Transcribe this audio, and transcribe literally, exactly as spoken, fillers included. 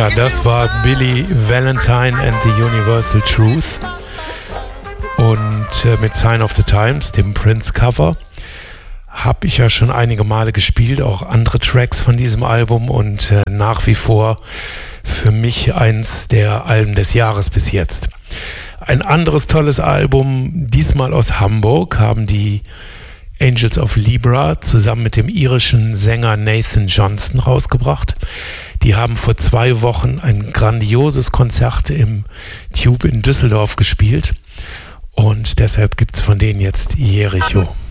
Ja, das war Billy Valentine and the Universal Truth und äh, mit Sign of the Times, dem Prince-Cover, habe ich ja schon einige Male gespielt, auch andere Tracks von diesem Album und äh, nach wie vor für mich eins der Alben des Jahres bis jetzt. Ein anderes tolles Album, diesmal aus Hamburg, haben die Angels of Libra zusammen mit dem irischen Sänger Nathan Johnson rausgebracht. Die haben vor zwei Wochen ein grandioses Konzert im Tube in Düsseldorf gespielt und deshalb gibt es von denen jetzt Jericho.